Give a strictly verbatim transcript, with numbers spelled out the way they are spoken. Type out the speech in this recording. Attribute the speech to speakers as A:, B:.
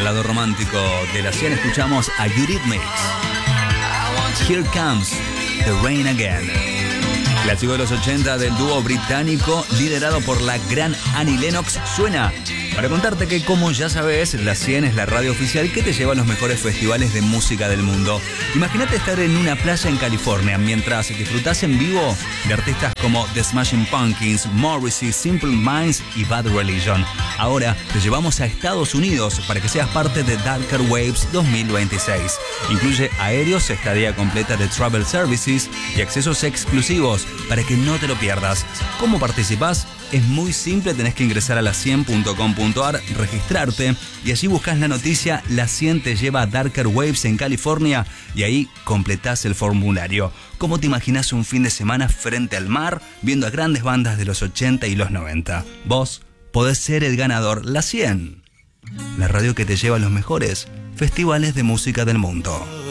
A: lado romántico de la cien escuchamos a Eurythmics. Here Comes the Rain Again. Clásico de los ochenta del dúo británico liderado por la gran Annie Lennox, suena para contarte que, como ya sabes, la cien es la radio oficial que te lleva a los mejores festivales de música del mundo. Imagínate estar en una playa en California mientras disfrutás en vivo de artistas como The Smashing Pumpkins, Morrissey, Simple Minds y Bad Religion. Ahora te llevamos a Estados Unidos para que seas parte de Darker Waves dos mil veintiséis. Incluye aéreos, estadía completa de Travel Services y accesos exclusivos para que no te lo pierdas. ¿Cómo participás? Es muy simple, tenés que ingresar a la cien punto com punto a r, registrarte y allí buscas la noticia La cien te lleva a Darker Waves en California y ahí completás el formulario. ¿Cómo te imaginás un fin de semana frente al mar viendo a grandes bandas de los ochenta y los noventa? Vos podés ser el ganador. La cien, la radio que te lleva a los mejores festivales de música del mundo.